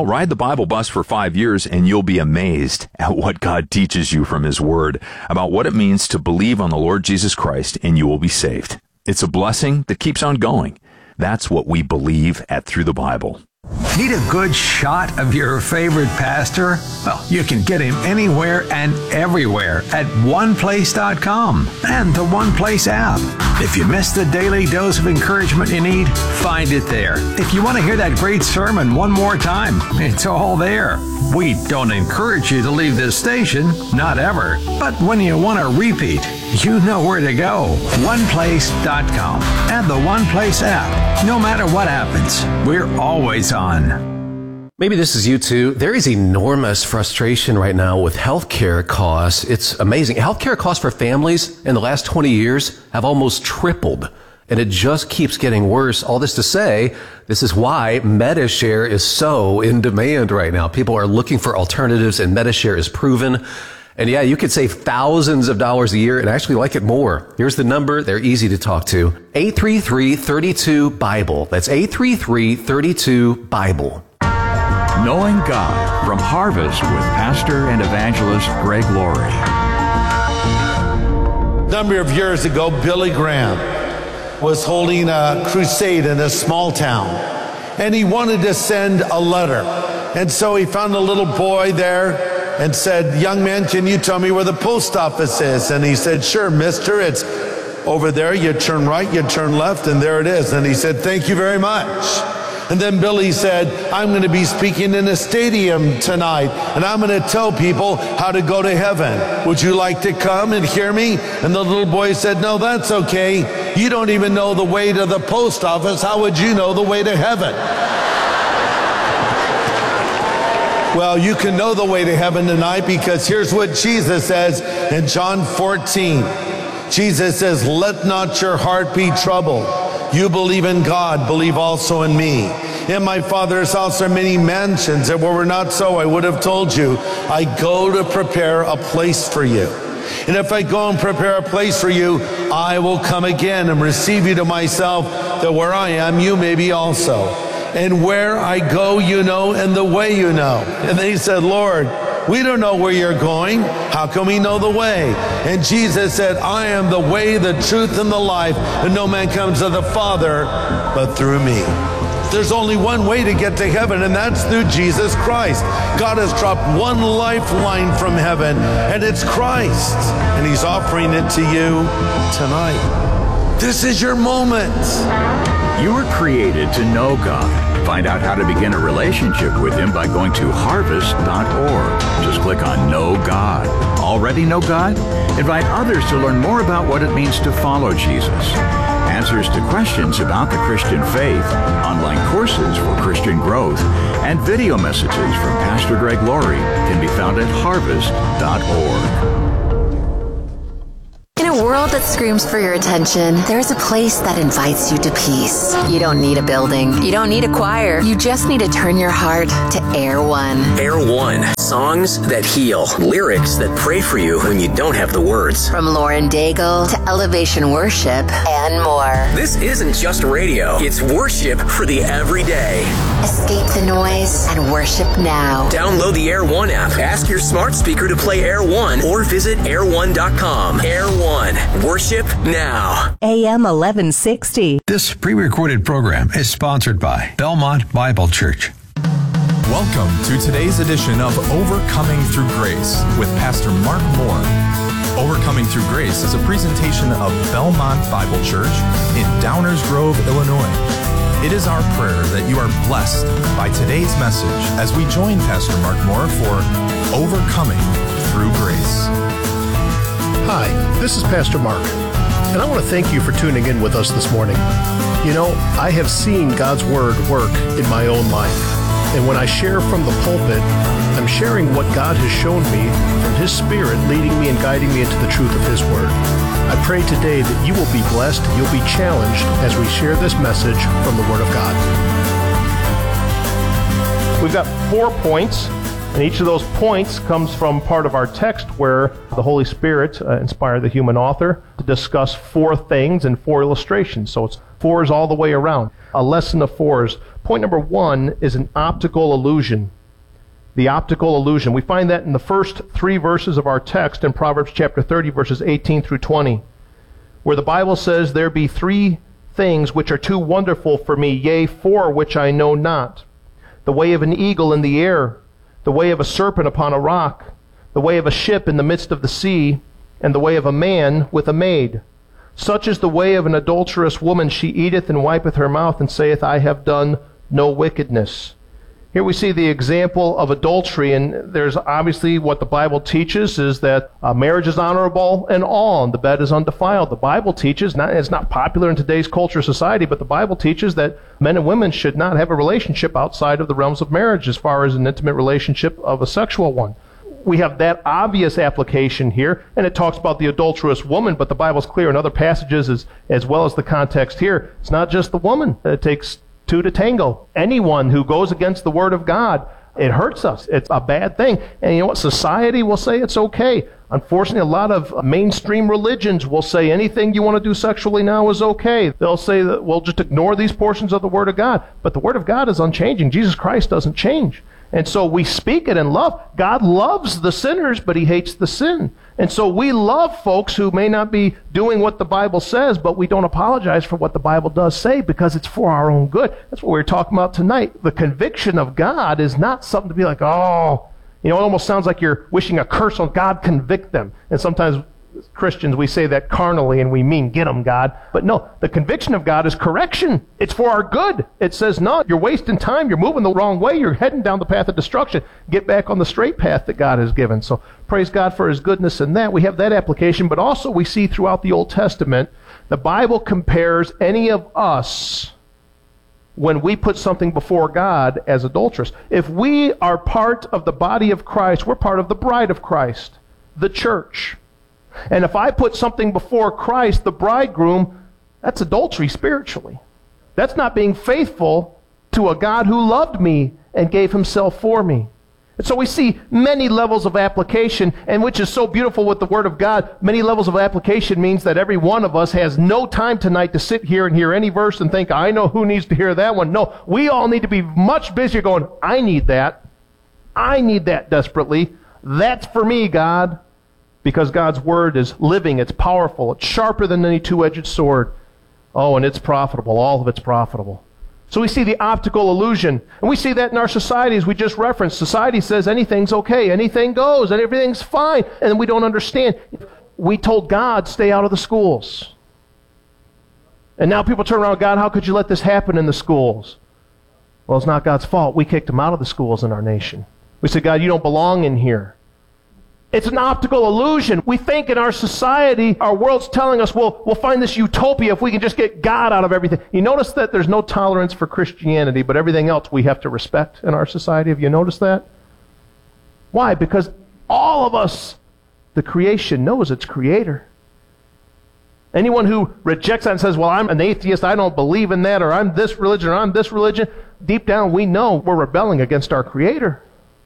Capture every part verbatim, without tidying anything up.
Well, ride the Bible bus for five years and you'll be amazed at what God teaches you from His Word about what it means to believe on the Lord Jesus Christ and you will be saved. It's a blessing that keeps on going. That's what we believe at Through the Bible. Need a good shot of your favorite pastor? Well, you can get him anywhere and everywhere at one place dot com and the One Place app. If you missed the daily dose of encouragement you need, find it there. If you want to hear that great sermon one more time, it's all there. We don't encourage you to leave this station, not ever. But when you want to repeat, you know where to go. one place dot com and the One Place app. No matter what happens, we're always on. Maybe this is you too. There is enormous frustration right now with healthcare costs. It's amazing. Healthcare costs for families in the last twenty years have almost tripled, and it just keeps getting worse. All this to say, this is why Medi-Share is so in demand right now. People are looking for alternatives, and Medi-Share is proven. And yeah, you could save thousands of dollars a year and actually like it more. Here's the number. They're easy to talk to. eight three three, three two, Bible. That's eight three three, three two, Bible. Knowing God from Harvest with pastor and evangelist Greg Laurie. A number of years ago, Billy Graham was holding a crusade in a small town, and he wanted to send a letter. And so he found a little boy there and said, "Young man, can you tell me where the post office is?" And he said, "Sure, mister, it's over there. You turn right, you turn left, and there it is." And he said, "Thank you very much." And then Billy said, "I'm going to be speaking in a stadium tonight, and I'm going to tell people how to go to heaven. Would you like to come and hear me?" And the little boy said, "No, that's okay. You don't even know the way to the post office. How would you know the way to heaven?" Well, you can know the way to heaven tonight, because here's what Jesus says in John fourteen. Jesus says, "Let not your heart be troubled. You believe in God, believe also in me. In my Father's house are many mansions, and were it not so, I would have told you. I go to prepare a place for you. And if I go and prepare a place for you, I will come again and receive you to myself, that where I am, you may be also. And where I go, you know, and the way you know." And they said, "Lord, we don't know where you're going. How can we know the way?" And Jesus said, "I am the way, the truth, and the life, and no man comes to the Father but through me." There's only one way to get to heaven, and that's through Jesus Christ. God has dropped one lifeline from heaven, and it's Christ. And He's offering it to you tonight. This is your moment. You were created to know God. Find out how to begin a relationship with Him by going to harvest dot org. Just click on Know God. Already know God? Invite others to learn more about what it means to follow Jesus. Answers to questions about the Christian faith, online courses for Christian growth, and video messages from Pastor Greg Laurie can be found at harvest dot org. In a world that screams for your attention, there's a place that invites you to peace. You don't need a building. You don't need a choir. You just need to turn your heart to Air One. Air One. Songs that heal. Lyrics that pray for you when you don't have the words. From Lauren Daigle to Elevation Worship and more. This isn't just radio. It's worship for the everyday. Escape the noise and worship now. Download the Air One app. Ask your smart speaker to play Air One or visit air one dot com. Air One. Worship now. A M eleven sixty. This pre-recorded program is sponsored by Belmont Bible Church. Welcome to today's edition of Overcoming Through Grace with Pastor Mark Moore. Overcoming Through Grace is a presentation of Belmont Bible Church in Downers Grove, Illinois. It is our prayer that you are blessed by today's message as we join Pastor Mark Moore for Overcoming Through Grace. Hi, this is Pastor Mark, and I want to thank you for tuning in with us this morning. You know, I have seen God's Word work in my own life, and when I share from the pulpit, I'm sharing what God has shown me from His Spirit leading me and guiding me into the truth of His Word. I pray today that you will be blessed, you'll be challenged as we share this message from the Word of God. We've got four points. And each of those points comes from part of our text where the Holy Spirit uh, inspired the human author to discuss four things and four illustrations. So it's fours all the way around. A lesson of fours. Point number one is an optical illusion. The optical illusion. We find that in the first three verses of our text in Proverbs chapter thirty, verses eighteen through twenty, where the Bible says, there be three things which are too wonderful for me, yea, four which I know not. The way of an eagle in the air, the way of a serpent upon a rock, the way of a ship in the midst of the sea, and the way of a man with a maid. Such is the way of an adulterous woman. She eateth and wipeth her mouth, and saith, I have done no wickedness. Here we see the example of adultery, and there's obviously what the Bible teaches is that uh, marriage is honorable and all, and the bed is undefiled. The Bible teaches, not, it's not popular in today's culture society, but the Bible teaches that men and women should not have a relationship outside of the realms of marriage as far as an intimate relationship of a sexual one. We have that obvious application here, and it talks about the adulterous woman, but the Bible's clear in other passages as, as well as the context here. It's not just the woman. It takes two to tango. Anyone who goes against the Word of God, it hurts us. It's a bad thing. And you know what? Society will say it's okay. Unfortunately, a lot of mainstream religions will say anything you want to do sexually now is okay. They'll say that we'll just ignore these portions of the Word of God. But the Word of God is unchanging. Jesus Christ doesn't change. And so we speak it in love. God loves the sinners, but He hates the sin. And so we love folks who may not be doing what the Bible says, but we don't apologize for what the Bible does say because it's for our own good. That's what we we're talking about tonight. The conviction of God is not something to be like, oh, you know, it almost sounds like you're wishing a curse on God, convict them. And sometimes Christians, we say that carnally and we mean get them, God. But no, the conviction of God is correction. It's for our good. It says, no, you're wasting time. You're moving the wrong way. You're heading down the path of destruction. Get back on the straight path that God has given. So praise God for His goodness in that. We have that application. But also we see throughout the Old Testament, the Bible compares any of us when we put something before God as adulterous. If we are part of the body of Christ, we're part of the bride of Christ, the church. And if I put something before Christ, the bridegroom, that's adultery spiritually. That's not being faithful to a God who loved me and gave Himself for me. And so we see many levels of application, and which is so beautiful with the Word of God, many levels of application means that every one of us has no time tonight to sit here and hear any verse and think, I know who needs to hear that one. No, we all need to be much busier going, I need that. I need that desperately. That's for me, God. Because God's Word is living, it's powerful, it's sharper than any two-edged sword. Oh, and it's profitable. All of it's profitable. So we see the optical illusion. And we see that in our society, as we just referenced. Society says anything's okay, anything goes, and everything's fine. And we don't understand. We told God, stay out of the schools. And now people turn around, God, how could you let this happen in the schools? Well, it's not God's fault. We kicked them out of the schools in our nation. We said, God, you don't belong in here. It's an optical illusion. We think in our society, our world's telling us, well, we'll find this utopia if we can just get God out of everything. You notice that there's no tolerance for Christianity, but everything else we have to respect in our society. Have you noticed that? Why? Because all of us, the creation, knows its creator. Anyone who rejects that and says, well, I'm an atheist, I don't believe in that, or I'm this religion, or I'm this religion, deep down we know we're rebelling against our creator.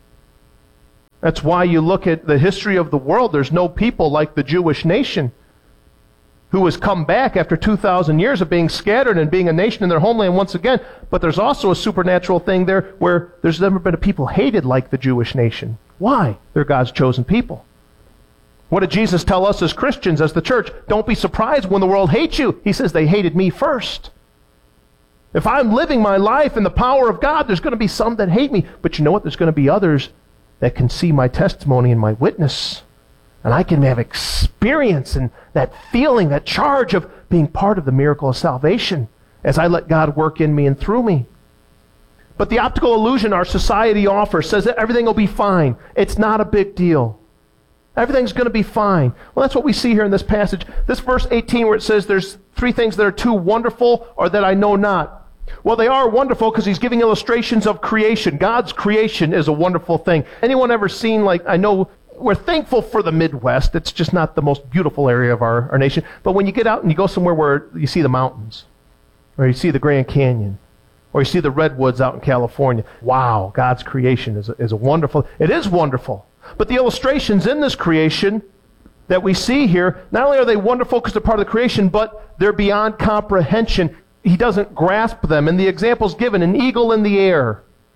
That's why you look at the history of the world. There's no people like the Jewish nation who has come back after two thousand years of being scattered and being a nation in their homeland once again. But there's also a supernatural thing there where there's never been a people hated like the Jewish nation. Why? They're God's chosen people. What did Jesus tell us as Christians, as the church? Don't be surprised when the world hates you. He says they hated me first. If I'm living my life in the power of God, there's going to be some that hate me. But you know what? There's going to be others that can see my testimony and my witness. And I can have experience and that feeling, that charge of being part of the miracle of salvation as I let God work in me and through me. But the optical illusion our society offers says that everything will be fine. It's not a big deal. Everything's going to be fine. Well, that's what we see here in this passage. This verse eighteen where it says there's three things that are too wonderful or that I know not. Well, they are wonderful because he's giving illustrations of creation. God's creation is a wonderful thing. Anyone ever seen, like, I know we're thankful for the Midwest. It's just not the most beautiful area of our, our nation. But when you get out and you go somewhere where you see the mountains, or you see the Grand Canyon, or you see the redwoods out in California, wow, God's creation is a, is a wonderful, it is wonderful. But the illustrations in this creation that we see here, not only are they wonderful because they're part of the creation, but they're beyond comprehension. He doesn't grasp them. And the examples given, an eagle in the air.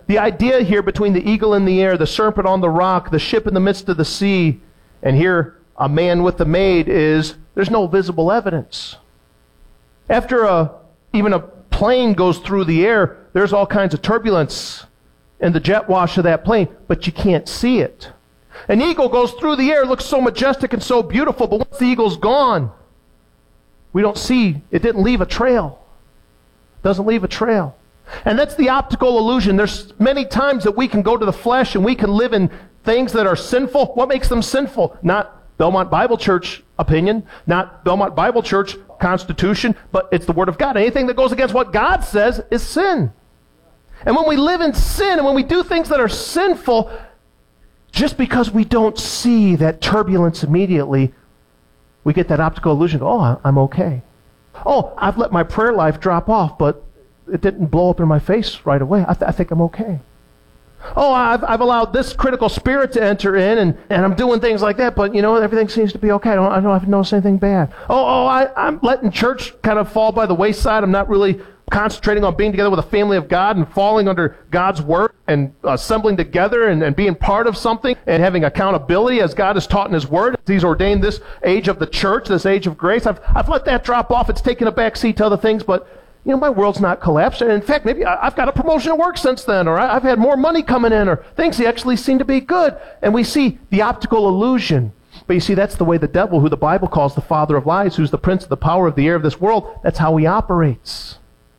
the idea here between the eagle in the air, the serpent on the rock, the ship in the midst of the sea, and here a man with the maid is there's no visible evidence. After a, even a plane goes through the air, there's all kinds of turbulence in the jet wash of that plane, but you can't see it. An eagle goes through the air, looks so majestic and so beautiful, but once the eagle's gone, we don't see, it didn't leave a trail. It doesn't leave a trail. And that's the optical illusion. There's many times that we can go to the flesh and we can live in things that are sinful. What makes them sinful? Not Belmont Bible Church opinion, not Belmont Bible Church constitution, but it's the Word of God. Anything that goes against what God says is sin. And when we live in sin and when we do things that are sinful, just because we don't see that turbulence immediately, we get that optical illusion. Oh, I'm okay. Oh, I've let my prayer life drop off, but it didn't blow up in my face right away. I, th- I think I'm okay. Oh, I've, I've allowed this critical spirit to enter in, and, and I'm doing things like that, but, you know, everything seems to be okay. I don't, I don't have to notice anything bad. Oh, oh, I, I'm letting church kind of fall by the wayside. I'm not really concentrating on being together with a family of God and falling under God's word and assembling together and, and being part of something and having accountability as God has taught in His word. He's ordained this age of the church, this age of grace. I've, I've let that drop off. It's taken a back seat to other things, but you know, my world's not collapsed. And in fact, maybe I've got a promotion at work since then, or I've had more money coming in, or things actually seem to be good. And we see the optical illusion. But you see, that's the way the devil, who the Bible calls the father of lies, who's the prince of the power of the air of this world, that's how he operates.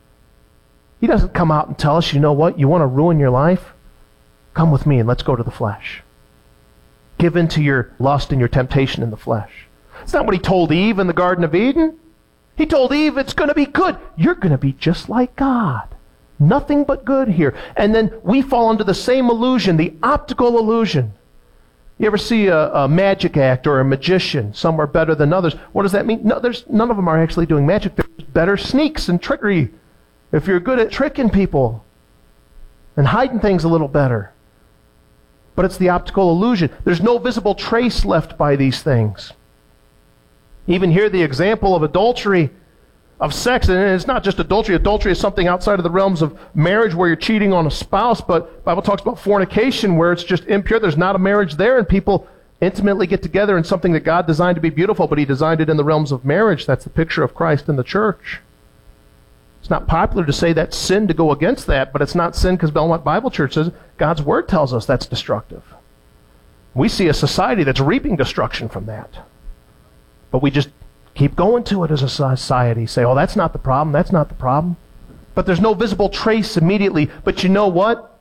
He doesn't come out and tell us, you know what, you want to ruin your life? Come with me and let's go to the flesh. Give in to your lust and your temptation in the flesh. It's not what he told Eve in the Garden of Eden. He told Eve, it's going to be good. You're going to be just like God. Nothing but good here. And then we fall into the same illusion, the optical illusion. You ever see a, a magic act or a magician? Some are better than others. What does that mean? No, there's, none of them are actually doing magic. There's better sneaks and trickery. If you're good at tricking people and hiding things a little better. But it's the optical illusion. There's no visible trace left by these things. Even here, the example of adultery, of sex, and it's not just adultery. Adultery is something outside of the realms of marriage where you're cheating on a spouse, but the Bible talks about fornication where it's just impure. There's not a marriage there, and people intimately get together in something that God designed to be beautiful, but He designed it in the realms of marriage. That's the picture of Christ in the church. It's not popular to say that's sin to go against that, but it's not sin because Belmont Bible Church says God's Word tells us that's destructive. We see a society that's reaping destruction from that. But we just keep going to it as a society. Say, oh, that's not the problem, that's not the problem. But there's no visible trace immediately. But you know what?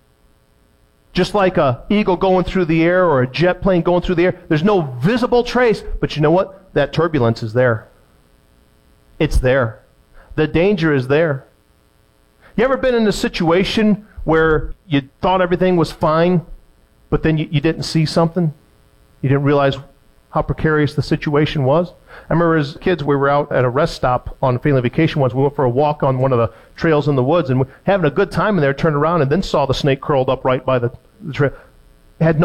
Just like an eagle going through the air or a jet plane going through the air, there's no visible trace. But you know what? That turbulence is there. It's there. The danger is there. You ever been in a situation where you thought everything was fine, but then you, you didn't see something? You didn't realize how precarious the situation was? I remember as kids, we were out at a rest stop on family vacation once. We went for a walk on one of the trails in the woods, and we were having a good time in there, turned around, and then saw the snake curled up right by the, the trail. Had no